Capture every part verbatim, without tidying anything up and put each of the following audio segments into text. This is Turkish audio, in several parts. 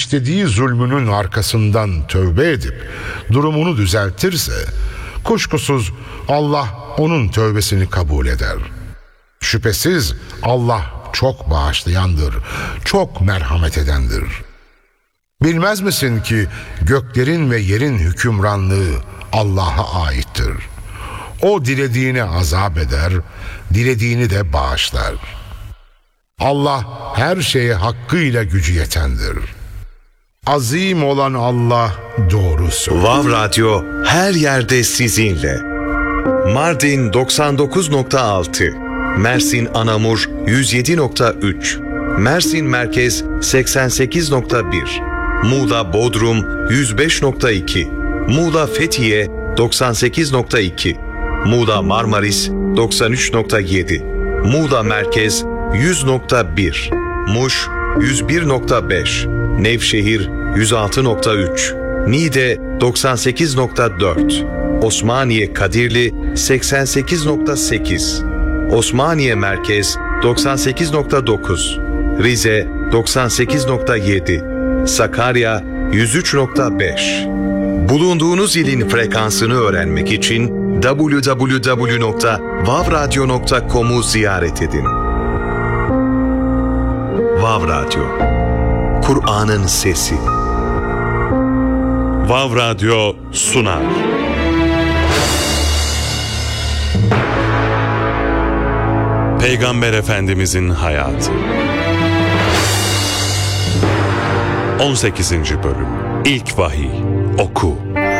işlediği zulmünün arkasından tövbe edip durumunu düzeltirse, kuşkusuz Allah onun tövbesini kabul eder. Şüphesiz Allah çok bağışlayandır, çok merhamet edendir. Bilmez misin ki göklerin ve yerin hükümranlığı Allah'a aittir. O dilediğine azap eder, dilediğini de bağışlar. Allah her şeye hakkıyla gücü yetendir. Azim olan Allah doğru söyler. Vav Radyo her yerde sizinle. Mardin doksan dokuz nokta altı, Mersin Anamur yüz yedi nokta üç, Mersin Merkez seksen sekiz nokta bir, Muğla Bodrum yüz beş nokta iki, Muğla Fethiye doksan sekiz nokta iki, Muğla Marmaris doksan üç nokta yedi, Muğla Merkez yüz nokta bir, Muş yüz bir nokta beş, Nevşehir yüz altı nokta üç, Niğde doksan sekiz nokta dört, Osmaniye Kadirli seksen sekiz nokta sekiz, Osmaniye Merkez doksan sekiz nokta dokuz, Rize doksan sekiz nokta yedi, Sakarya yüz üç nokta beş. Bulunduğunuz ilin frekansını öğrenmek için double-u double-u double-u nokta vav radyo nokta com'u ziyaret edin. Vav Radyo, Kur'an'ın sesi. Vav Radyo sunar. Peygamber Efendimizin hayatı. on sekizinci bölüm. İlk vahiy. Oku.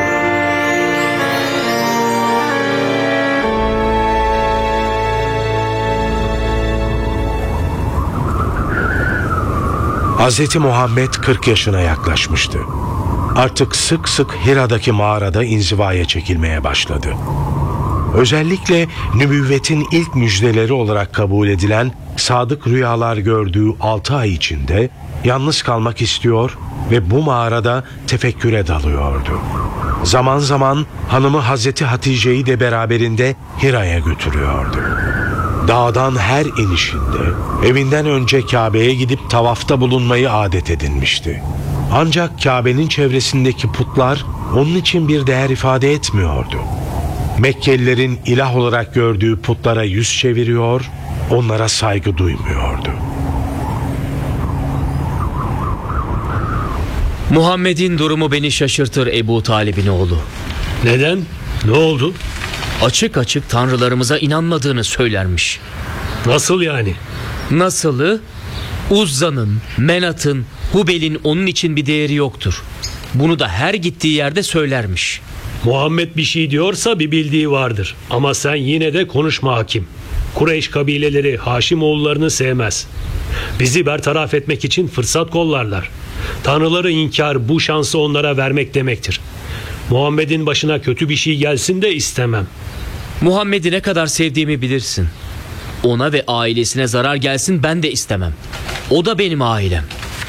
Hz. Muhammed kırk yaşına yaklaşmıştı. Artık sık sık Hira'daki mağarada inzivaya çekilmeye başladı. Özellikle nübüvvetin ilk müjdeleri olarak kabul edilen sadık rüyalar gördüğü altı ay içinde yalnız kalmak istiyor ve bu mağarada tefekküre dalıyordu. Zaman zaman hanımı Hazreti Hatice'yi de beraberinde Hira'ya götürüyordu. Dağdan her inişinde evinden önce Kabe'ye gidip tavafta bulunmayı adet edinmişti. Ancak Kabe'nin çevresindeki putlar onun için bir değer ifade etmiyordu. Mekkelilerin ilah olarak gördüğü putlara yüz çeviriyor, onlara saygı duymuyordu. Muhammed'in durumu beni şaşırtır Ebu Talib'in oğlu. Neden? Ne oldu? Açık açık tanrılarımıza inanmadığını söylermiş. Nasıl yani? Nasılı? Uzza'nın, Menat'ın, Hubel'in onun için bir değeri yoktur. Bunu da her gittiği yerde söylermiş. Muhammed bir şey diyorsa bir bildiği vardır. Ama sen yine de konuşma hakim. Kureyş kabileleri Haşimoğullarını sevmez. Bizi bertaraf etmek için fırsat kollarlar. Tanrıları inkar bu şansı onlara vermek demektir. Muhammed'in başına kötü bir şey gelsin de istemem. Muhammed'i ne kadar sevdiğimi bilirsin. Ona ve ailesine zarar gelsin ben de istemem. O da benim ailem.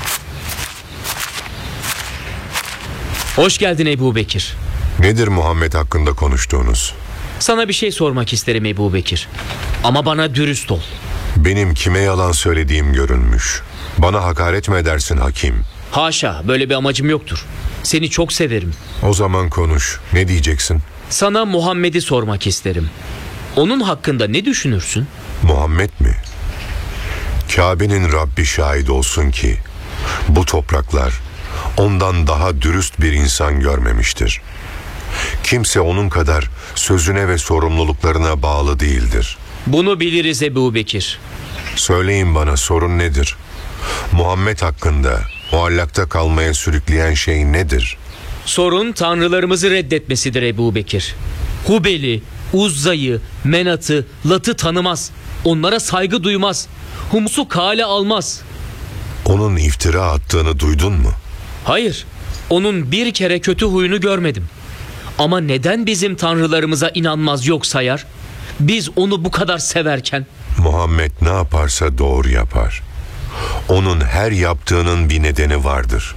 Hoş geldin Ebu Bekir. Nedir Muhammed hakkında konuştuğunuz? Sana bir şey sormak isterim Ebu Bekir. Ama bana dürüst ol. Benim kime yalan söylediğim görünmüş. Bana hakaret mi edersin hakim? Haşa, böyle bir amacım yoktur. Seni çok severim. O zaman konuş. Ne diyeceksin? Sana Muhammed'i sormak isterim. Onun hakkında ne düşünürsün? Muhammed mi? Kabe'nin Rabbi şahit olsun ki bu topraklar ondan daha dürüst bir insan görmemiştir. Kimse onun kadar sözüne ve sorumluluklarına bağlı değildir. Bunu biliriz Ebu Bekir. Söyleyin bana, sorun nedir? Muhammed hakkında muallakta kalmaya sürükleyen şey nedir? Sorun tanrılarımızı reddetmesidir Ebu Bekir. Hubel'i, Uzza'yı, Menat'ı, Lat'ı tanımaz. Onlara saygı duymaz. Humus'u kale almaz. Onun iftira attığını duydun mu? Hayır, onun bir kere kötü huyunu görmedim. Ama neden bizim tanrılarımıza inanmaz yok sayar? Biz onu bu kadar severken. Muhammed ne yaparsa doğru yapar. Onun her yaptığının bir nedeni vardır.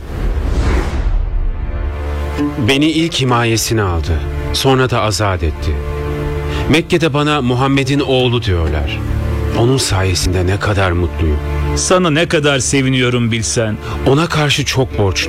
Beni ilk himayesine aldı. Sonra da azat etti. Mekke'de bana Muhammed'in oğlu diyorlar. Onun sayesinde ne kadar mutluyum. Sana ne kadar seviniyorum bilsen. Ona karşı çok borçluyum.